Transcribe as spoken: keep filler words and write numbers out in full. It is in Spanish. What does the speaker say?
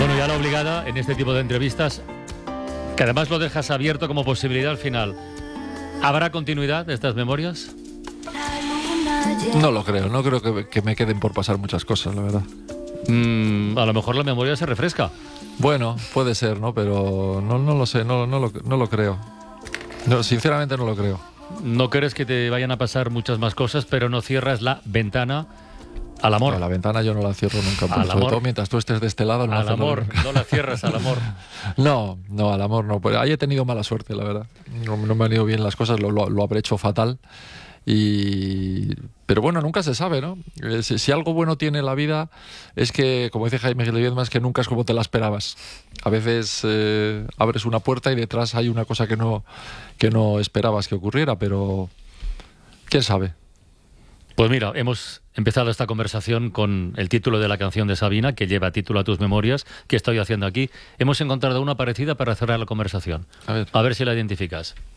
Bueno, ya la obligada en este tipo de entrevistas, que además lo dejas abierto como posibilidad al final. ¿Habrá continuidad de estas memorias? No lo creo, no creo que, que me queden por pasar muchas cosas, la verdad. Mm, a lo mejor la memoria se refresca. Bueno, puede ser, ¿no? Pero no, no lo sé, no, no, lo, no lo creo. No, sinceramente no lo creo. No crees que te vayan a pasar muchas más cosas, pero no cierras la ventana al amor. No, la ventana yo no la cierro nunca, Al sobre amor. todo mientras tú estés de este lado. No Al amor, nunca. no la cierras al amor. No, no, al amor no. Pues ahí he tenido mala suerte, la verdad. No, no me han ido bien las cosas, lo, lo, lo habré hecho fatal. Y... Pero bueno, nunca se sabe, ¿no? Eh, si, si algo bueno tiene la vida es que, como dice Jaime Gil de Biedma, es que nunca es como te la esperabas. A veces eh, abres una puerta y detrás hay una cosa que no, que no esperabas que ocurriera, pero quién sabe. Pues mira, hemos empezado esta conversación con el título de la canción de Sabina, que lleva título a tus memorias, que estoy haciendo aquí. Hemos encontrado una parecida para cerrar la conversación. A ver. A ver si la identificas.